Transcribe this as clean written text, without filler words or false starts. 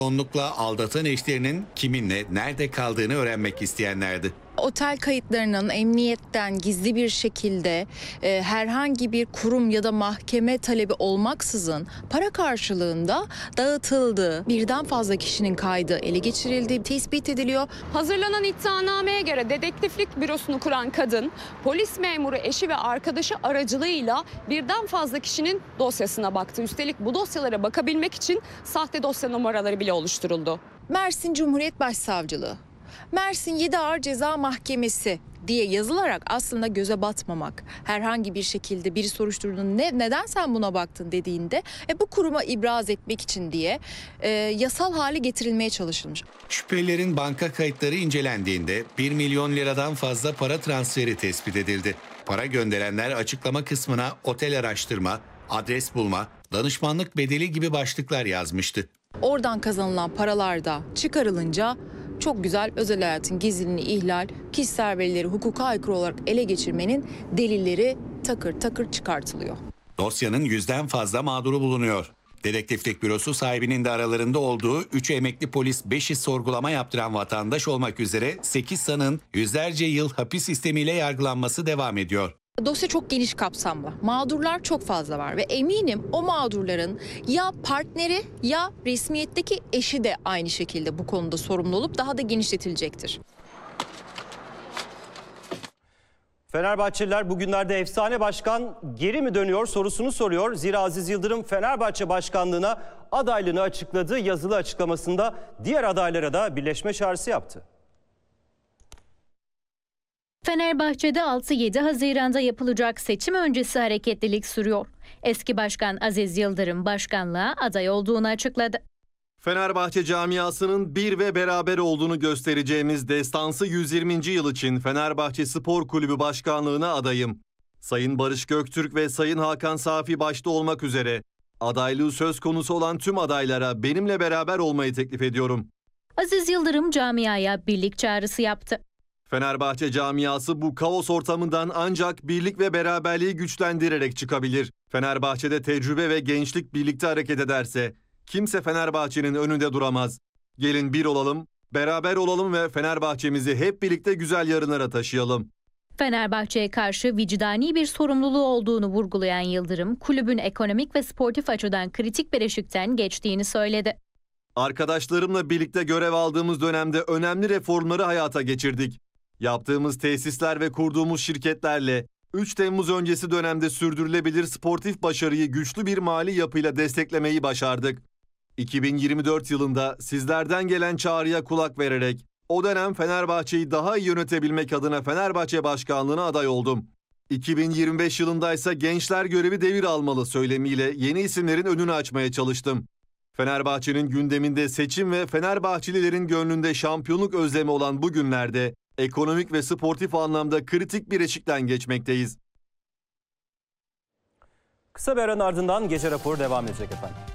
Çoğunlukla aldatan eşlerinin kiminle, nerede kaldığını öğrenmek isteyenlerdi. Otel kayıtlarının emniyetten gizli bir şekilde herhangi bir kurum ya da mahkeme talebi olmaksızın para karşılığında dağıtıldığı, birden fazla kişinin kaydı ele geçirildiği tespit ediliyor. Hazırlanan iddianameye göre dedektiflik bürosunu kuran kadın, polis memuru eşi ve arkadaşı aracılığıyla birden fazla kişinin dosyasına baktı. Üstelik bu dosyalara bakabilmek için sahte dosya numaraları bile oluşturuldu. Mersin Cumhuriyet Başsavcılığı, Mersin 7 Ağır Ceza Mahkemesi diye yazılarak aslında göze batmamak, herhangi bir şekilde biri soruşturduğunda neden sen buna baktın dediğinde bu kuruma ibraz etmek için diye yasal hale getirilmeye çalışılmış. Şüphelilerin banka kayıtları incelendiğinde 1 milyon liradan fazla para transferi tespit edildi. Para gönderenler açıklama kısmına otel araştırma, adres bulma, danışmanlık bedeli gibi başlıklar yazmıştı. Oradan kazanılan paralar da çıkarılınca çok güzel özel hayatın gizliliğini ihlal, kişisel verileri hukuka aykırı olarak ele geçirmenin delilleri takır takır çıkartılıyor. Dosyanın 100'den fazla mağduru bulunuyor. Dedektiflik bürosu sahibinin de aralarında olduğu 3 emekli polis, 5'i sorgulama yaptıran vatandaş olmak üzere 8 sanığın yüzlerce yıl hapis sistemiyle yargılanması devam ediyor. Dosya çok geniş kapsamlı. Mağdurlar çok fazla var ve eminim o mağdurların ya partneri ya resmiyetteki eşi de aynı şekilde bu konuda sorumlu olup daha da genişletilecektir. Fenerbahçeliler bugünlerde efsane başkan geri mi dönüyor sorusunu soruyor. Zira Aziz Yıldırım Fenerbahçe başkanlığına adaylığını açıkladı. Yazılı açıklamasında diğer adaylara da birleşme çağrısı yaptı. Fenerbahçe'de 6-7 Haziran'da yapılacak seçim öncesi hareketlilik sürüyor. Eski başkan Aziz Yıldırım başkanlığa aday olduğunu açıkladı. Fenerbahçe camiasının bir ve beraber olduğunu göstereceğimiz destansı 120. yıl için Fenerbahçe Spor Kulübü başkanlığına adayım. Sayın Barış Göktürk ve Sayın Hakan Safi başta olmak üzere adaylığı söz konusu olan tüm adaylara benimle beraber olmayı teklif ediyorum. Aziz Yıldırım camiaya birlik çağrısı yaptı. Fenerbahçe camiası bu kaos ortamından ancak birlik ve beraberliği güçlendirerek çıkabilir. Fenerbahçe'de tecrübe ve gençlik birlikte hareket ederse kimse Fenerbahçe'nin önünde duramaz. Gelin bir olalım, beraber olalım ve Fenerbahçe'mizi hep birlikte güzel yarınlara taşıyalım. Fenerbahçe'ye karşı vicdani bir sorumluluğu olduğunu vurgulayan Yıldırım, kulübün ekonomik ve sportif açıdan kritik bir eşikten geçtiğini söyledi. Arkadaşlarımla birlikte görev aldığımız dönemde önemli reformları hayata geçirdik. Yaptığımız tesisler ve kurduğumuz şirketlerle 3 Temmuz öncesi dönemde sürdürülebilir sportif başarıyı güçlü bir mali yapıyla desteklemeyi başardık. 2024 yılında sizlerden gelen çağrıya kulak vererek o dönem Fenerbahçe'yi daha iyi yönetebilmek adına Fenerbahçe başkanlığına aday oldum. 2025 yılında ise gençler görevi devir almalı söylemiyle yeni isimlerin önünü açmaya çalıştım. Fenerbahçe'nin gündeminde seçim ve Fenerbahçelilerin gönlünde şampiyonluk özlemi olan bu günlerde ekonomik ve sportif anlamda kritik bir eşikten geçmekteyiz. Kısa bir aranın ardından gece raporu devam edecek efendim.